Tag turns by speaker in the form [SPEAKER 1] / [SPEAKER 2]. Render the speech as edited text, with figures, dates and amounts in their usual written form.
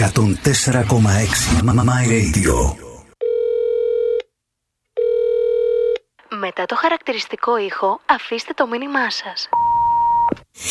[SPEAKER 1] 104,6 My Radio.
[SPEAKER 2] Μετά το χαρακτηριστικό ήχο, αφήστε το μήνυμά σας.